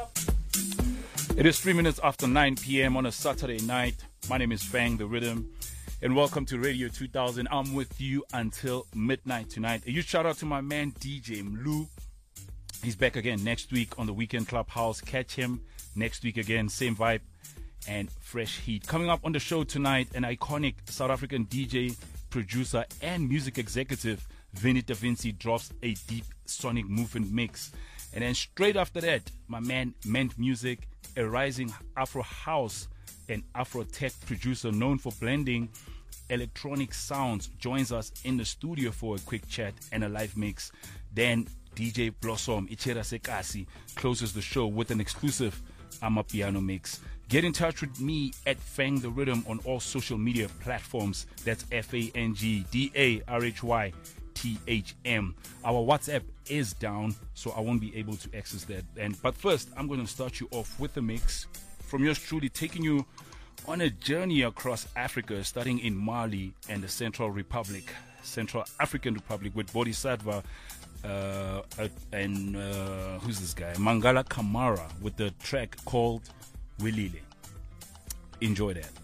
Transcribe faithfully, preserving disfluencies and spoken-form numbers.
It is three minutes after nine p.m. on a Saturday night. My name is Fang the Rhythm, and welcome to Radio two thousand. I'm with you until midnight tonight. A huge shout out to my man D J Mlu. He's back again next week on the Weekend Clubhouse. Catch him next week again, same vibe and fresh heat. Coming up on the show tonight, an iconic South African D J, producer, and music executive, Vinny Da Vinci, drops a deep sonic movement mix. And then straight after that, my man Ment Music, a rising Afro house and Afro tech producer known for blending electronic sounds, joins us in the studio for a quick chat and a live mix. Then D J Blossom Ichera Sekasi closes the show with an exclusive Amapiano mix. Get in touch with me at Fang the Rhythm on all social media platforms. That's F A N G D A R H Y T H M. Our WhatsApp is down, so I won't be able to access that. And but first, I'm going to start you off with a mix from yours truly, taking you on a journey across Africa, starting in Mali and the Central Republic, Central African Republic, with Bodhisattva uh, and uh, who's this guy? Mangala Kamara, with the track called Wilile. Enjoy that.